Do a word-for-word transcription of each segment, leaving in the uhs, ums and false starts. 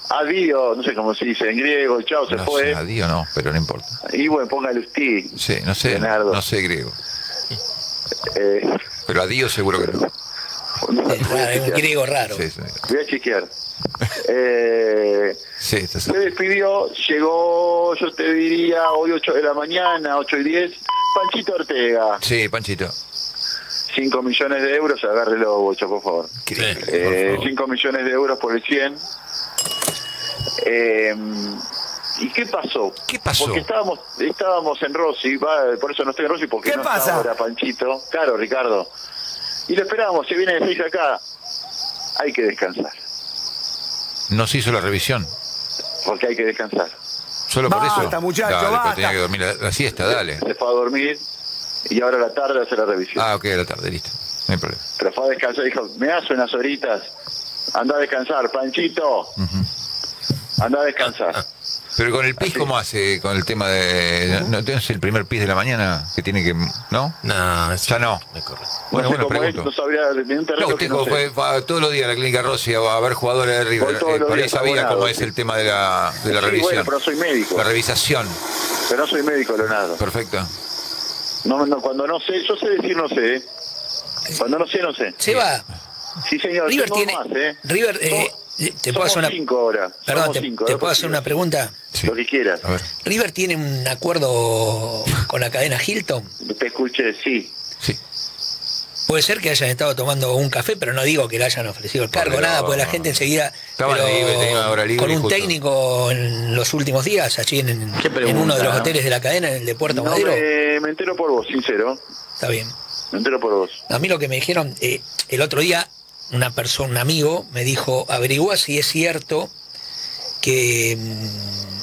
Adiós, no sé cómo se dice en griego, chao, se no fue. sé, adiós no, pero no importa. Y bueno, póngale usted. Sí, no sé, Leonardo. no sé griego. Eh, Pero adiós seguro que no. no, Es raro, es un griego raro. Sí, sí. Voy a chequear. Eh, Sí, está se despidió, llegó, yo te diría, hoy ocho de la mañana, ocho y diez, Panchito Ortega. Sí, Panchito. cinco millones de euros, agárrelo, Bocho, por favor. Sí, Eh, cinco millones de euros por el cien. Eh, ¿Y qué pasó? ¿Qué pasó? Porque estábamos estábamos en Rossi, va, por eso no estoy en Rossi, porque ¿Qué no pasa? está ahora Panchito. Claro, Ricardo. Y lo esperábamos, se viene de seis acá. Hay que descansar, No se hizo la revisión. porque hay que descansar. Solo por Basta, eso. muchacho, Dale, pero basta. tenía que dormir la, la siesta, dale. Se fue a dormir y ahora a la tarde hace la revisión. Ah, ok, a la tarde, listo. No hay problema. Pero fue a descansar, dijo, me das unas horitas, anda a descansar, Panchito. Anda a descansar. Pero con el pis, ¿cómo hace con el tema de... ¿No tienes el primer pis de la mañana que tiene que... ¿No? No, eso Ya no. no es correcto. Bueno, no sé bueno, cómo es, pregunto. no sabría de un terreno No, usted que no sé. fue, fue todos los días a la clínica Rossi a, a ver jugadores de River. Voy todos Eh, los por ahí días sabía abonado, cómo es sí. el tema de la, de la Sí, revisión. bueno, pero soy médico. La revisación. Pero no soy médico, Leonardo. Perfecto. No, no, cuando no sé, yo sé decir no sé. ¿eh? Cuando no sé, no sé. Seba, Sí, señor. River somos tiene... más, ¿eh? River, eh, te puedo Somos hacer una... cinco ahora. Perdón, Somos te, cinco, te dos puedo hacer una posibles. pregunta. Sí. Lo que quieras. A ver. River tiene un acuerdo con la cadena Hilton. Te escuché, sí. Sí. Puede ser que hayan estado tomando un café, pero no digo que le hayan ofrecido el cargo, Por nada, Dios. porque la gente enseguida... Estaban pero libres, tenían una hora libre con y un justo. técnico en los últimos días, allí en, en uno de los hoteles de la cadena, en el de Puerto No, Madero. me, me entero por vos, sincero. Está bien. Me entero por vos. A mí lo que me dijeron, eh, el otro día, una persona, un amigo, me dijo, averigua si es cierto que mmm,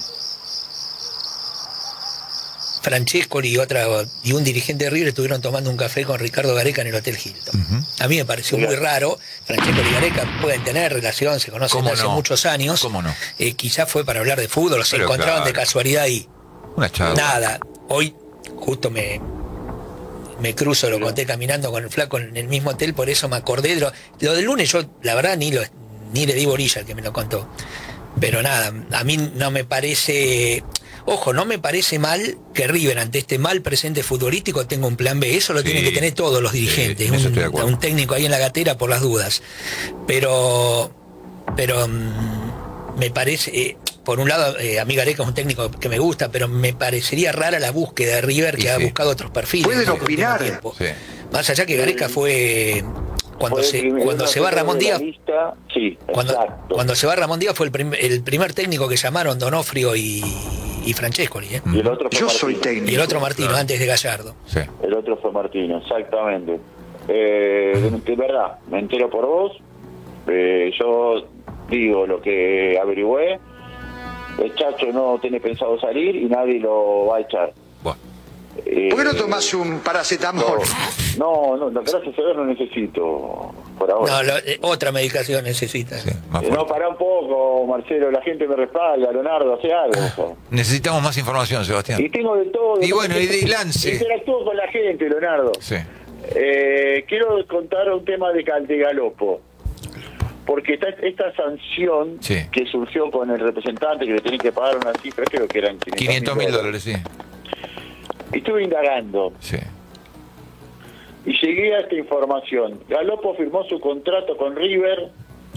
Francescoli y otra y un dirigente de River estuvieron tomando un café con Ricardo Gareca en el Hotel Hilton. Ujú. A mí me pareció muy raro. Francescoli y Gareca pueden tener relación, se conocen ¿Cómo hace no? muchos años. ¿Cómo no? Eh, quizás fue para hablar de fútbol, se Pero encontraban de claro. casualidad ahí. Una charla. Nada. Hoy justo me me cruzo, lo conté caminando con el flaco en el mismo hotel, por eso me acordé de lo, lo del lunes. Yo la verdad ni lo ni le di bolilla al que me lo contó, pero nada, a mí no me parece, ojo, no me parece mal que River ante este mal presente futbolístico tenga un plan B. Eso lo Sí. tienen que tener todos los dirigentes, Sí, en eso estoy de un, acuerdo. un técnico ahí en la gatera por las dudas, pero pero mm, me parece, eh, por un lado, eh, a mí Gareca es un técnico que me gusta, pero me parecería rara la búsqueda de River, que Y ha sí. buscado otros perfiles. Pueden en este último opinar. tiempo. Sí. Más allá que Gareca fue cuando Fue el se primer- cuando el se va primero Ramón de la Díaz, lista, sí, cuando, exacto. cuando se va Ramón Díaz fue el, prim- el primer técnico que llamaron Donofrio y, y Francescoli, ¿eh? Y el otro fue Yo soy Martino. técnico. Y el otro Martino, Claro. antes de Gallardo. Sí. El otro fue Martino, exactamente. Eh, de, de verdad, me entero por vos. Eh, yo digo lo que averigüé. El Chacho no tiene pensado salir y nadie lo va a echar. Bueno. Eh, ¿Por qué no tomás un paracetamol? No, no, no, gracias a Dios no necesito por ahora. No, lo- eh, otra medicación necesita. Sí, más Eh, no, fuerte. pará un poco, Marcelo, la gente me respalda, Leonardo, hace algo. Necesitamos más información, Y Sebastián. tengo de todo. Y bueno, y de Lance. Interactúo con la gente, Leonardo. Sí. Eh, quiero contar un tema de Caldegalopo. Porque esta, esta sanción Sí. que surgió con el representante que le tenía que pagar una cifra, creo que eran quinientos mil dólares, sí. Estuve indagando Sí. y llegué a esta información. Galopo firmó su contrato con River,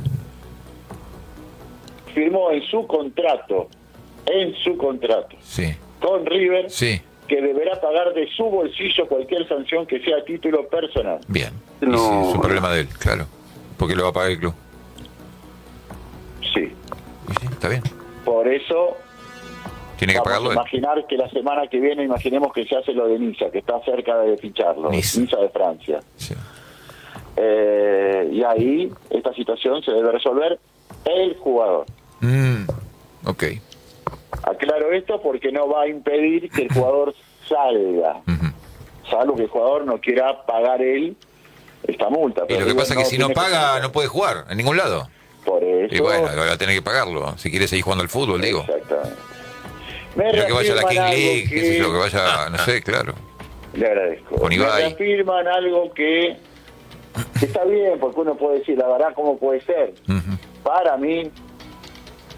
firmó en su contrato, en su contrato Sí. con River, Sí. que deberá pagar de su bolsillo cualquier sanción que sea a título personal. Bien. Y No. sí, es un problema de él, claro. Porque lo va a pagar el club. Sí. Y sí, está bien. Por eso Tiene que vamos pagarlo a él. imaginar que la semana que viene, imaginemos que se hace lo de Niza, que está cerca de ficharlo, Niza. Niza de Francia. Sí. Eh, y ahí esta situación se debe resolver el jugador. Mm, ok. Aclaro esto porque no va a impedir que el jugador salga, Ujú. salvo que el jugador no quiera pagar él esta multa. Y Pero lo que River pasa es que si no tiene paga, pagar. no puede jugar en ningún lado. Por eso. Y bueno, va a tener que pagarlo. Si quiere seguir jugando al fútbol, digo. Exactamente. Me Pero que vaya a la reafirman King algo League, qué sé que- yo, que vaya, no sé, claro. Le agradezco. Con Me Ibai. reafirman algo que está bien, porque uno puede decir, la verdad, ¿cómo puede ser? Ujú. Para mí,